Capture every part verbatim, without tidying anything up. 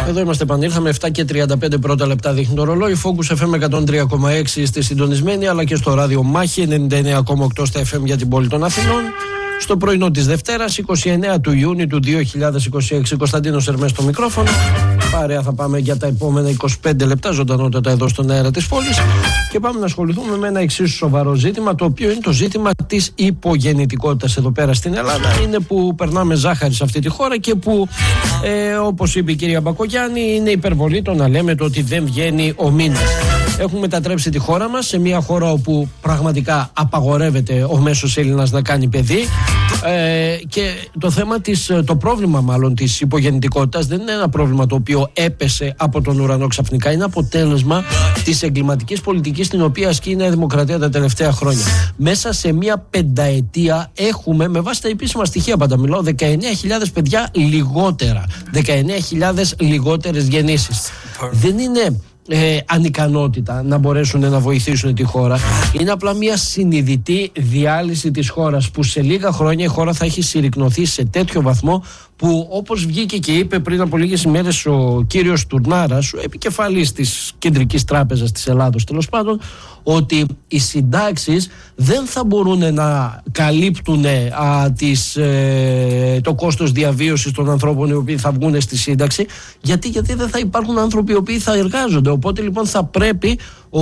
Εδώ είμαστε, επανήλθαμε, επτά και τριάντα πέντε πρώτα λεπτά δείχνει το ρολόι. Focus εφ εμ εκατόν τρία κόμμα έξι είστε συντονισμένοι, αλλά και στο ράδιο Μάχη ενενήντα εννέα κόμμα οκτώ στα εφ εμ για την πόλη των Αθηνών. Στο πρωινό της Δευτέρας, είκοσι εννέα του Ιούνιου του δύο χιλιάδες είκοσι έξι, Κωνσταντίνος Ερμές στο μικρόφωνο. Παρέα θα πάμε για τα επόμενα είκοσι πέντε λεπτά ζωντανότατα εδώ στον αέρα της πόλης και πάμε να ασχοληθούμε με ένα εξίσου σοβαρό ζήτημα, το οποίο είναι το ζήτημα της υπογεννητικότητας εδώ πέρα στην Ελλάδα. Είναι που περνάμε ζάχαρη σε αυτή τη χώρα και που, ε, όπως είπε η κυρία Μπακογιάννη, είναι υπερβολή το να λέμε το ότι δεν βγαίνει ο μήνας. Έχουμε μετατρέψει τη χώρα μας σε μια χώρα όπου πραγματικά απαγορεύεται ο μέσος Έλληνας να κάνει παιδί, ε, και το θέμα της, το πρόβλημα μάλλον της υπογεννητικότητας δεν είναι ένα πρόβλημα το οποίο έπεσε από τον ουρανό ξαφνικά. Είναι αποτέλεσμα της εγκληματικής πολιτικής στην οποία ασκεί η Νέα Δημοκρατία τα τελευταία χρόνια. Μέσα σε μια πενταετία έχουμε, με βάση τα επίσημα στοιχεία πάντα μιλάω, δεκαεννέα χιλιάδες παιδιά λιγότερα, δεκαεννέα χιλιάδες λιγότερες γεννήσεις. Δεν είναι Ε, ανικανότητα να μπορέσουν να βοηθήσουν τη χώρα. Είναι απλά μια συνειδητή διάλυση της χώρας που σε λίγα χρόνια η χώρα θα έχει συρρικνωθεί σε τέτοιο βαθμό που, όπως βγήκε και είπε πριν από λίγες ημέρες ο κύριος Τουρνάρας, ο επικεφαλής της Κεντρικής Τράπεζας της Ελλάδος τέλος πάντων, ότι οι συντάξεις δεν θα μπορούν να καλύπτουν α, τις, ε, το κόστος διαβίωσης των ανθρώπων οι οποίοι θα βγουν στη σύνταξη. Γιατί, γιατί δεν θα υπάρχουν άνθρωποι οι οποίοι θα εργάζονται. Οπότε λοιπόν θα πρέπει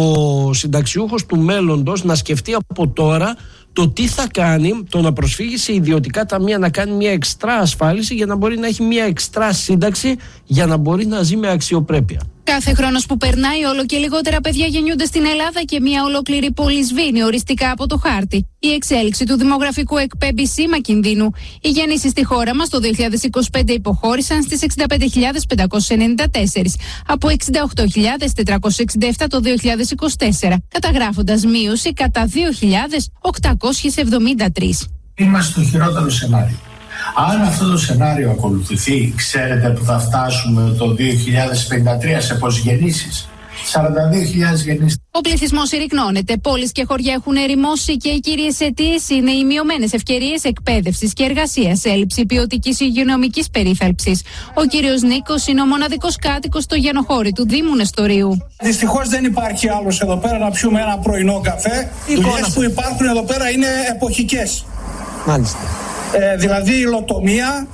ο συνταξιούχος του μέλλοντος να σκεφτεί από τώρα το τι θα κάνει, το να προσφύγει σε ιδιωτικά ταμεία, να κάνει μια εξτρά ασφάλιση για να μπορεί να έχει μια εξτρά σύνταξη για να μπορεί να ζει με αξιοπρέπεια. Κάθε χρόνος που περνάει, όλο και λιγότερα παιδιά γεννιούνται στην Ελλάδα και μια ολόκληρη πόλη σβήνει οριστικά από το χάρτη. Η εξέλιξη του δημογραφικού εκπέμπει σήμα κινδύνου. Οι γεννήσεις στη χώρα μας το δύο χιλιάδες είκοσι πέντε υποχώρησαν στις εξήντα πέντε χιλιάδες πεντακόσιες ενενήντα τέσσερα από εξήντα οκτώ χιλιάδες τετρακόσιες εξήντα επτά το δύο χιλιάδες είκοσι τέσσερα, καταγράφοντας μείωση κατά δύο χιλιάδες οκτακόσιες εβδομήντα τρία. Είμαστε στο χειρότερο σενάριο. Αν αυτό το σενάριο ακολουθηθεί, ξέρετε που θα φτάσουμε το δύο χιλιάδες πενήντα τρία σε πόσες γεννήσεις? σαράντα δύο χιλιάδες γεννήσεις. Ο πληθυσμός συρρικνώνεται, πόλεις και χωριά έχουν ερημώσει και οι κύριες αιτίες είναι οι μειωμένες ευκαιρίες εκπαίδευσης και εργασίας, έλλειψη ποιοτικής υγειονομικής περίθαλψης. Ο κύριος Νίκος είναι ο μοναδικός κάτοικος στο γενοχώρι του Δήμου Νεστορίου. Δυστυχώς δεν υπάρχει άλλος εδώ πέρα να πιούμε ένα πρωινό καφέ. Οι δουλειές που υπάρχουν εδώ πέρα είναι εποχικές. Μάλιστα. Ε, δηλαδή υλοτομία,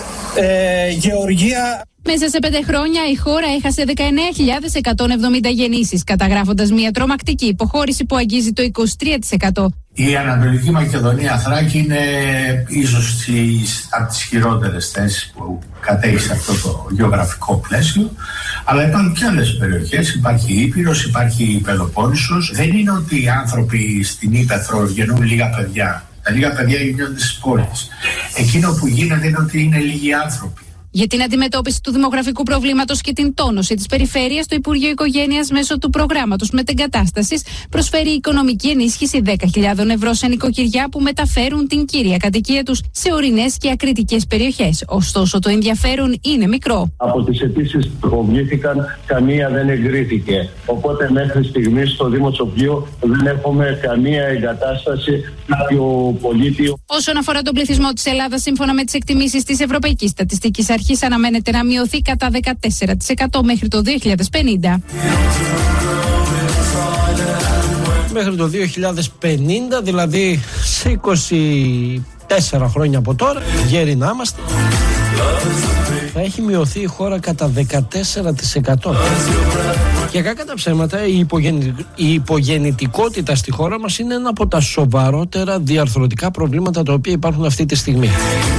ε, γεωργία. Μέσα σε πέντε χρόνια η χώρα έχασε δεκαεννέα χιλιάδες εκατόν εβδομήντα γεννήσεις, καταγράφοντας μια τρομακτική υποχώρηση που αγγίζει το είκοσι τρία τοις εκατό. Η Ανατολική Μακεδονία Θράκη είναι ίσως από τις χειρότερες θέσεις που κατέχει σε αυτό το γεωγραφικό πλαίσιο, αλλά υπάρχουν και άλλες περιοχές, υπάρχει η Ήπειρος, υπάρχει η Πελοπόννησος. Δεν είναι ότι οι άνθρωποι στην Ήπεθρο γεννούν λίγα παιδιά. Τα λίγα παιδιά γίνονται στις πόλεις. Εκείνο που γίνεται είναι ότι είναι λίγοι άνθρωποι. Για την αντιμετώπιση του δημογραφικού προβλήματος και την τόνωση της περιφέρειας, το Υπουργείο Οικογένειας μέσω του προγράμματος μετεγκατάστασης προσφέρει οικονομική ενίσχυση δέκα χιλιάδες ευρώ σε νοικοκυριά που μεταφέρουν την κύρια κατοικία τους σε ορεινές και ακριτικές περιοχές. Ωστόσο, το ενδιαφέρον είναι μικρό. Από τις αιτήσεις που προβλήθηκαν, καμία δεν εγκρίθηκε. Οπότε, μέχρι στιγμής στο Δήμο Τσοπλίου δεν έχουμε καμία εγκατάσταση κάποιο πολίτη. Όσον αφορά τον πληθυσμό της Ελλάδας, σύμφωνα με τις εκτιμήσεις της Ευρωπαϊκής Στατιστικής Αρχής, αναμένεται να μειωθεί κατά δεκατέσσερα τοις εκατό μέχρι το δύο χιλιάδες πενήντα. Μέχρι το δύο χιλιάδες πενήντα, δηλαδή σε είκοσι τέσσερα χρόνια από τώρα, γέροι να είμαστε, θα έχει μειωθεί η χώρα κατά δεκατέσσερα τοις εκατό. Και κακά τα ψέματα, η, υπογεννη... η υπογεννητικότητα στη χώρα μας είναι ένα από τα σοβαρότερα διαρθρωτικά προβλήματα τα οποία υπάρχουν αυτή τη στιγμή.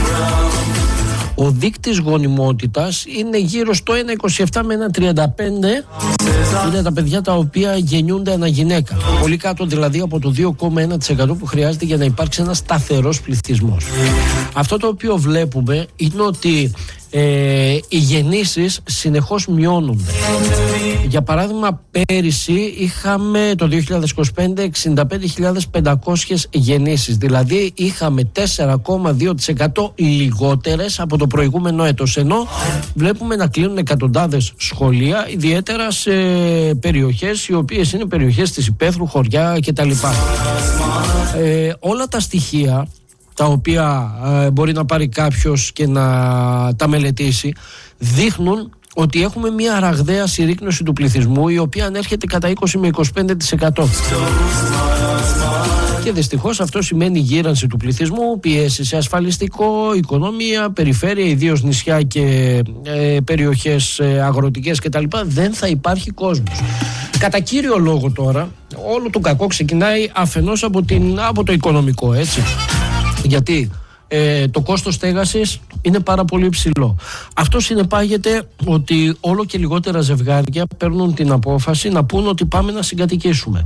Ο δείκτης γονιμότητας είναι γύρω στο ένα κόμμα είκοσι επτά με ένα κόμμα τριάντα πέντε. Είναι τα παιδιά τα οποία γεννιούνται ανά γυναίκα. Πολύ κάτω δηλαδή από το δύο κόμμα ένα τοις εκατό που χρειάζεται για να υπάρξει ένας σταθερός πληθυσμός. Αυτό το οποίο βλέπουμε είναι ότι ε, οι γεννήσεις συνεχώς μειώνονται. Για παράδειγμα, πέρυσι είχαμε το δύο χιλιάδες είκοσι πέντε εξήντα πέντε χιλιάδες πεντακόσιες γεννήσεις. Δηλαδή είχαμε τέσσερα κόμμα δύο τοις εκατό λιγότερες από το προηγούμενο έτος. Ενώ βλέπουμε να κλείνουν εκατοντάδες σχολεία, ιδιαίτερα σε περιοχές οι οποίες είναι περιοχές της υπαίθρου, χωριά κτλ. Ε, όλα τα στοιχεία τα οποία ε, μπορεί να πάρει κάποιος και να τα μελετήσει δείχνουν ότι έχουμε μια ραγδαία συρρίκνωση του πληθυσμού, η οποία ανέρχεται κατά είκοσι με είκοσι πέντε τοις εκατό. Και δυστυχώς αυτό σημαίνει γύρανση του πληθυσμού, πιέσει σε ασφαλιστικό, οικονομία, περιφέρεια, ιδίως νησιά και ε, περιοχές ε, αγροτικές κτλ. Δεν θα υπάρχει κόσμος. Κατά κύριο λόγο τώρα, όλο το κακό ξεκινάει αφενός από, την, από το οικονομικό, έτσι. Γιατί ε, το κόστος στέγασης είναι πάρα πολύ υψηλό. Αυτό συνεπάγεται ότι όλο και λιγότερα ζευγάρια παίρνουν την απόφαση να πούν ότι πάμε να συγκατοικήσουμε.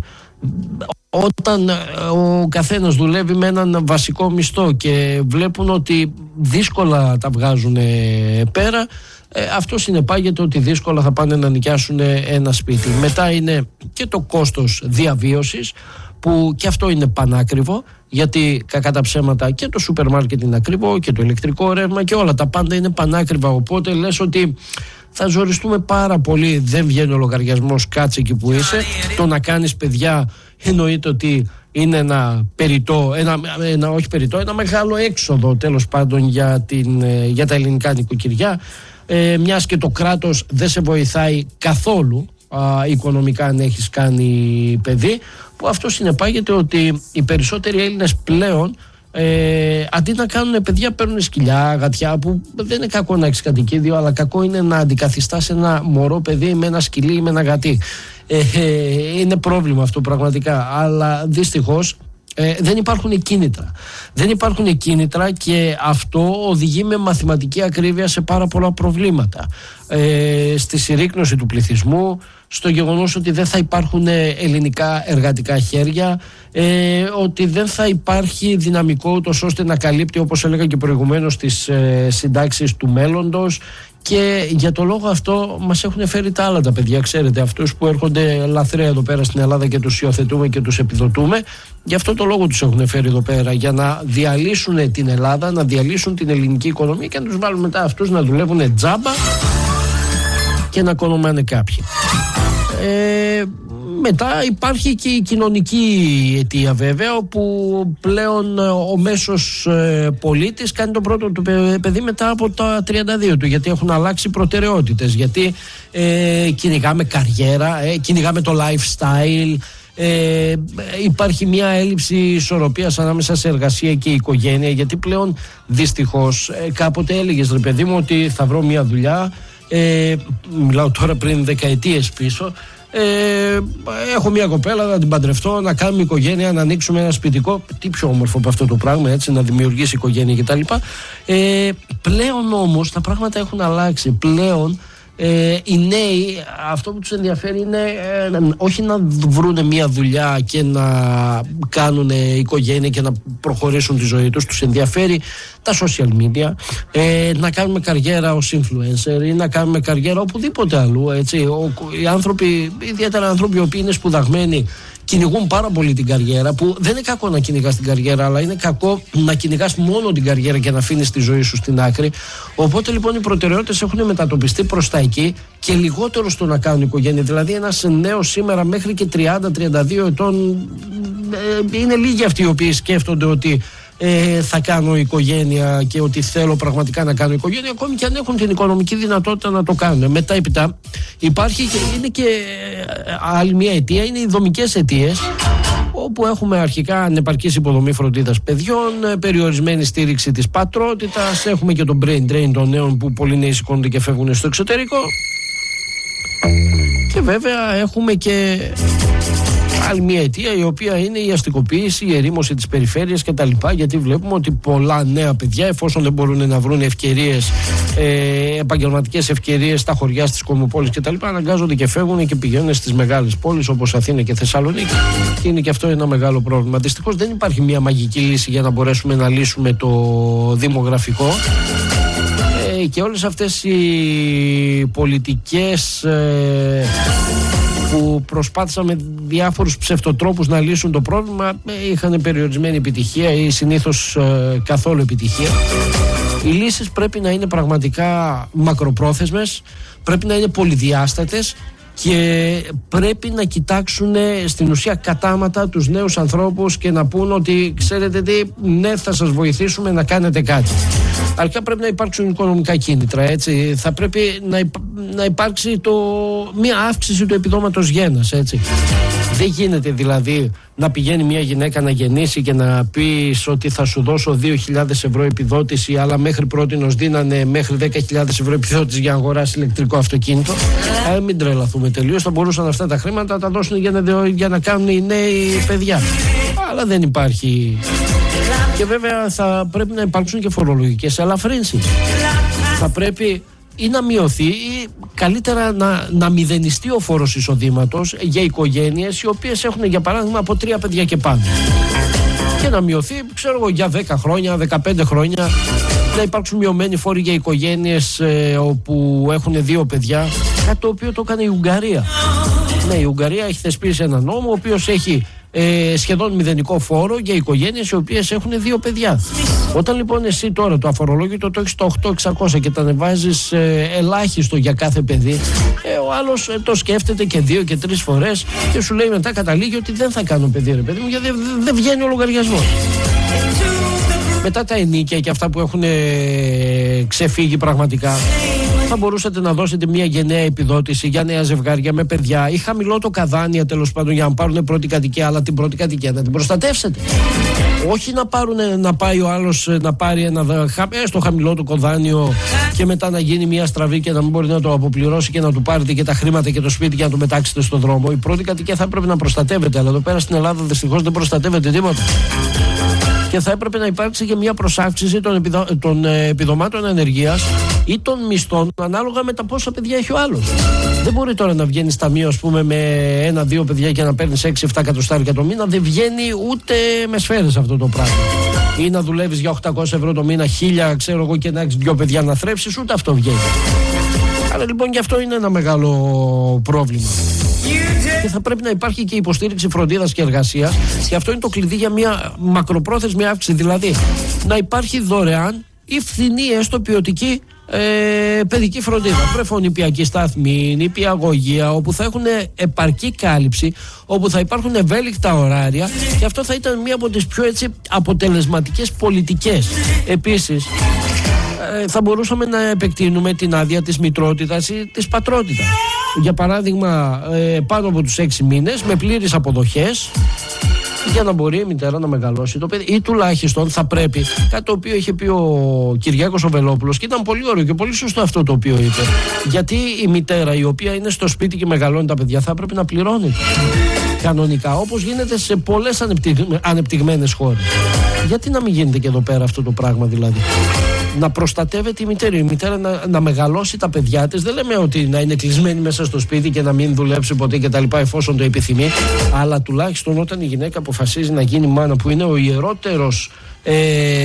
Όταν ο καθένας δουλεύει με έναν βασικό μισθό και βλέπουν ότι δύσκολα τα βγάζουν πέρα, αυτό συνεπάγεται ότι δύσκολα θα πάνε να νοικιάσουν ένα σπίτι. Μετά είναι και το κόστος διαβίωσης, που και αυτό είναι πανάκριβο, γιατί κακά τα ψέματα και το σούπερ μάρκετ είναι ακριβό και το ηλεκτρικό ρεύμα και όλα τα πάντα είναι πανάκριβα. Οπότε λες ότι θα ζοριστούμε πάρα πολύ, δεν βγαίνει ο λογαριασμός, κάτσε εκεί που είσαι. Το να κάνεις παιδιά εννοείται ότι είναι ένα περιττό, ένα, ένα, όχι περιττό, ένα μεγάλο έξοδο τέλος πάντων για, την, για τα ελληνικά νοικοκυριά, ε, μιας και το κράτος δεν σε βοηθάει καθόλου α, οικονομικά αν έχεις κάνει παιδί, που αυτό συνεπάγεται ότι οι περισσότεροι Έλληνες πλέον Ε, αντί να κάνουν παιδιά παίρνουν σκυλιά, γατιά, που δεν είναι κακό να έχεις κατοικίδιο, αλλά κακό είναι να αντικαθιστάς ένα μωρό παιδί με ένα σκυλί ή με ένα γατί. ε, ε, είναι πρόβλημα αυτό πραγματικά, αλλά δυστυχώς ε, δεν υπάρχουν κίνητρα δεν υπάρχουν κίνητρα και αυτό οδηγεί με μαθηματική ακρίβεια σε πάρα πολλά προβλήματα, ε, στη συρρίκνωση του πληθυσμού, στο γεγονός ότι δεν θα υπάρχουν ελληνικά εργατικά χέρια, ε, ότι δεν θα υπάρχει δυναμικό ούτως ώστε να καλύπτει, όπως έλεγα και προηγουμένως, τις ε, συντάξεις του μέλλοντος. Και για το λόγο αυτό μας έχουν φέρει τα άλλα τα παιδιά, ξέρετε, αυτούς που έρχονται λαθρέα εδώ πέρα στην Ελλάδα και τους υιοθετούμε και τους επιδοτούμε. Γι' αυτό το λόγο τους έχουν φέρει εδώ πέρα, για να διαλύσουν την Ελλάδα, να διαλύσουν την ελληνική οικονομία και να τους βάλουν μετά αυτούς να δουλεύουν τζάμπα και να κονομάνε κάποιοι. Ε, μετά υπάρχει και η κοινωνική αιτία, βέβαια, όπου πλέον ο μέσος ε, πολίτης κάνει το πρώτο του παιδί μετά από τα τριάντα δύο του, γιατί έχουν αλλάξει προτεραιότητες, γιατί ε, κυνηγάμε καριέρα, ε, κυνηγάμε το lifestyle, ε, υπάρχει μια έλλειψη ισορροπίας ανάμεσα σε εργασία και οικογένεια, γιατί πλέον δυστυχώς ε, κάποτε έλεγες, ρε παιδί μου, ότι θα βρω μια δουλειά, ε, μιλάω τώρα πριν δεκαετίες πίσω, Ε, έχω μια κοπέλα, να την παντρευτώ, να κάνουμε οικογένεια, να ανοίξουμε ένα σπιτικό. Τι πιο όμορφο από αυτό το πράγμα, έτσι, να δημιουργήσει οικογένεια κτλ. Ε, πλέον όμως τα πράγματα έχουν αλλάξει. Πλέον ε, οι νέοι, αυτό που τους ενδιαφέρει είναι ε, όχι να βρουν μια δουλειά και να κάνουν οικογένεια και να προχωρήσουν τη ζωή τους. Τους ενδιαφέρει τα social media, ε, να κάνουμε καριέρα ως influencer ή να κάνουμε καριέρα οπουδήποτε αλλού, έτσι. Ο, οι άνθρωποι, ιδιαίτερα άνθρωποι οι οποίοι είναι σπουδαγμένοι, κυνηγούν πάρα πολύ την καριέρα, που δεν είναι κακό να κυνηγάς την καριέρα, αλλά είναι κακό να κυνηγάς μόνο την καριέρα και να αφήνεις τη ζωή σου στην άκρη. Οπότε λοιπόν οι προτεραιότητες έχουν μετατοπιστεί προς τα εκεί και λιγότερο στο να κάνουν οικογένεια. Δηλαδή ένας νέος σήμερα μέχρι και τριάντα με τριάντα δύο ετών, ε, είναι λίγοι αυτοί οι οποίοι σκέφτονται ότι Ε, θα κάνω οικογένεια και ότι θέλω πραγματικά να κάνω οικογένεια, ακόμη και αν έχουν την οικονομική δυνατότητα να το κάνουν. Μετά έπειτα υπάρχει και είναι και άλλη μια αιτία, είναι οι δομικές αιτίες, όπου έχουμε αρχικά ανεπαρκής υποδομή φροντίδας παιδιών, περιορισμένη στήριξη της πατρότητας, έχουμε και το brain drain των νέων, που πολλοί νέοι σηκώνονται και φεύγουν στο εξωτερικό, και βέβαια έχουμε και άλλη μια αιτία, η οποία είναι η αστικοποίηση, η ερήμωση της περιφέρειας κτλ. Γιατί βλέπουμε ότι πολλά νέα παιδιά, εφόσον δεν μπορούν να βρουν ευκαιρίες, ε, επαγγελματικές ευκαιρίες στα χωριά, στις κομοπόλεις κτλ., αναγκάζονται και φεύγουν και πηγαίνουν στις μεγάλες πόλεις όπως Αθήνα και Θεσσαλονίκη. Και είναι και αυτό ένα μεγάλο πρόβλημα. Δυστυχώς δεν υπάρχει μια μαγική λύση για να μπορέσουμε να λύσουμε το δημογραφικό. Ε, και όλες αυτές οι πολιτικές ε, που προσπάθησαν με διάφορους ψευτοτρόπους να λύσουν το πρόβλημα, είχαν περιορισμένη επιτυχία ή συνήθως ε, καθόλου επιτυχία. Οι λύσεις πρέπει να είναι πραγματικά μακροπρόθεσμες, πρέπει να είναι πολυδιάστατες και πρέπει να κοιτάξουν στην ουσία κατάματα τους νέους ανθρώπους και να πούν ότι ξέρετε τι, ναι, θα σας βοηθήσουμε να κάνετε κάτι. Αρχικά πρέπει να υπάρξουν οικονομικά κίνητρα, έτσι. Θα πρέπει να, υπ, να υπάρξει το, μια αύξηση του επιδόματος γένας, έτσι. Δεν γίνεται δηλαδή να πηγαίνει μια γυναίκα να γεννήσει και να πεις ότι θα σου δώσω δύο χιλιάδες ευρώ επιδότηση, αλλά μέχρι πρότινος δίνανε μέχρι δέκα χιλιάδες ευρώ επιδότηση για να αγοράσει ηλεκτρικό αυτοκίνητο. Ε, μην τρελαθούμε τελείως. Θα μπορούσαν αυτά τα χρήματα να τα δώσουν για να, για να κάνουν οι νέοι παιδιά. Αλλά δεν υπάρχει. Και βέβαια θα πρέπει να υπάρξουν και φορολογικές ελαφρύνσεις. Θα πρέπει ή να μειωθεί ή καλύτερα να, να μηδενιστεί ο φόρος εισοδήματος για οικογένειες οι οποίες έχουν για παράδειγμα από τρία παιδιά και πάνω. Και να μειωθεί, ξέρω εγώ, για δέκα χρόνια, δεκαπέντε χρόνια, να υπάρξουν μειωμένοι φόροι για οικογένειες ε, όπου έχουν δύο παιδιά, κάτι το οποίο το έκανε η Ουγγαρία. Ναι, η Ουγγαρία έχει θεσπίσει ένα νόμο ο οποίος έχει ε, σχεδόν μηδενικό φόρο για οικογένειες οι οποίες έχουν δύο παιδιά. Όταν λοιπόν εσύ τώρα το αφορολόγητο το έχεις στο οκτώ χιλιάδες εξακόσια και τα ανεβάζεις ε, ελάχιστο για κάθε παιδί, ε, ο άλλος ε, το σκέφτεται και δύο και τρεις φορές και σου λέει μετά, καταλήγει ότι δεν θα κάνω παιδί, ρε παιδί μου, γιατί δεν δε βγαίνει ο λογαριασμός. Μετά τα ενίκια και αυτά που έχουν ε, ξεφύγει πραγματικά, θα μπορούσατε να δώσετε μια γενναία επιδότηση για νέα ζευγάρια με παιδιά ή χαμηλό το καδάνια, τέλος πάντων, για να πάρουν πρώτη κατοικία, αλλά την πρώτη κατοικία να την προστατεύσετε. Όχι να, πάρουν, να πάει ο άλλος να πάρει ένα στο χαμηλό του κοδάνιο και μετά να γίνει μια στραβή και να μην μπορεί να το αποπληρώσει και να του πάρετε και τα χρήματα και το σπίτι και να το μετάξετε στον δρόμο. Η πρώτη κατοικία θα έπρεπε να προστατεύεται, αλλά εδώ πέρα στην Ελλάδα δυστυχώς δεν προστατεύεται τίποτα. Και θα έπρεπε να υπάρξει και μια προσάυξηση των, επιδο... των επιδομάτων ανεργίας ή των μισθών ανάλογα με τα πόσα παιδιά έχει ο άλλος. Δεν μπορεί τώρα να βγαίνει ταμείο, ας πούμε, με ένα-δύο παιδιά και να παίρνει έξι εφτά εκατοστάρικα το μήνα. Δεν βγαίνει ούτε με σφαίρες αυτό το πράγμα. Ή να δουλεύεις για οκτακόσια ευρώ το μήνα, χίλια, ξέρω εγώ, και να έχεις δυο παιδιά να θρέψεις, ούτε αυτό βγαίνει. Άρα λοιπόν και αυτό είναι ένα μεγάλο πρόβλημα. Και θα πρέπει να υπάρχει και υποστήριξη φροντίδας και εργασίας, και αυτό είναι το κλειδί για μια μακροπρόθεσμη αύξηση. Δηλαδή να υπάρχει δωρεάν ή φθηνή έστω ποιοτική ε, παιδική φροντίδα, πρεφωνηπιακή σταθμή, νηπιαγωγεία, όπου θα έχουν επαρκή κάλυψη, όπου θα υπάρχουν ευέλικτα ωράρια, και αυτό θα ήταν μία από τις πιο έτσι αποτελεσματικές πολιτικές. Επίσης θα μπορούσαμε να επεκτείνουμε την άδεια της μητρότητας ή της πατρότητας. Για παράδειγμα, πάνω από τους έξι μήνες με πλήρεις αποδοχές, για να μπορεί η μητέρα να μεγαλώσει το παιδί. Ή τουλάχιστον θα πρέπει, κάτι το οποίο είχε πει ο Κυριάκος ο Βελόπουλος και ήταν πολύ ωραίο και πολύ σωστό αυτό το οποίο είπε. Γιατί η μητέρα η οποία είναι στο σπίτι και μεγαλώνει τα παιδιά θα έπρεπε να πληρώνεται κανονικά, όπως γίνεται σε πολλές ανεπτυγ... ανεπτυγμένες χώρες. Γιατί να μην γίνεται και εδώ πέρα αυτό το πράγμα, δηλαδή? Να προστατεύεται η μητέρα, η μητέρα να, να μεγαλώσει τα παιδιά της. Δεν λέμε ότι να είναι κλεισμένη μέσα στο σπίτι και να μην δουλέψει ποτέ και τα λοιπά, εφόσον το επιθυμεί, αλλά τουλάχιστον όταν η γυναίκα αποφασίζει να γίνει μάνα, που είναι ο ιερότερος ε,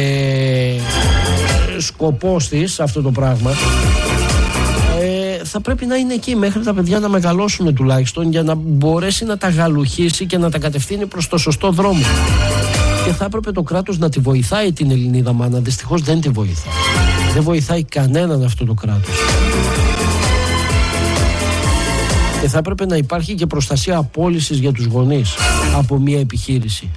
σκοπός της αυτό το πράγμα, ε, θα πρέπει να είναι εκεί μέχρι τα παιδιά να μεγαλώσουν τουλάχιστον, για να μπορέσει να τα γαλουχίσει και να τα κατευθύνει προς το σωστό δρόμο. Και θα έπρεπε το κράτος να τη βοηθάει την Ελληνίδα μάνα. Δυστυχώς δεν τη βοηθάει. Δεν βοηθάει κανέναν αυτό το κράτος. Και θα έπρεπε να υπάρχει και προστασία απόλυσης για τους γονείς από μια επιχείρηση.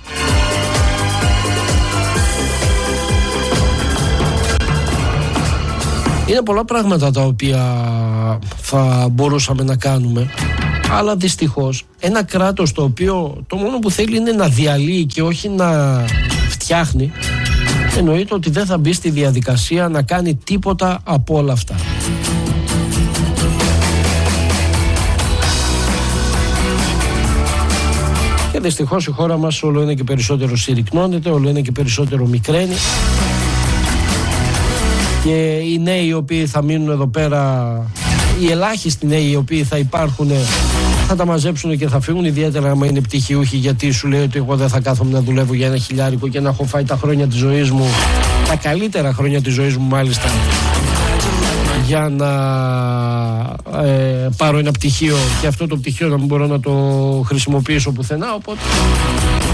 Είναι πολλά πράγματα τα οποία θα μπορούσαμε να κάνουμε, αλλά δυστυχώς ένα κράτος το οποίο το μόνο που θέλει είναι να διαλύει και όχι να φτιάχνει, εννοείται ότι δεν θα μπει στη διαδικασία να κάνει τίποτα από όλα αυτά. Και δυστυχώς η χώρα μας όλο είναι και περισσότερο συρρυκνώνεται, όλο είναι και περισσότερο μικραίνει, και οι νέοι οι οποίοι θα μείνουν εδώ πέρα, οι ελάχιστοι νέοι οι οποίοι θα υπάρχουν, θα τα μαζέψουν και θα φύγουν, ιδιαίτερα άμα είναι πτυχιούχοι, γιατί σου λέει ότι εγώ δεν θα κάθομαι να δουλεύω για ένα χιλιάρικο και να έχω φάει τα χρόνια της ζωής μου, τα καλύτερα χρόνια της ζωής μου μάλιστα, για να ε, πάρω ένα πτυχίο και αυτό το πτυχίο να μην μπορώ να το χρησιμοποιήσω πουθενά, οπότε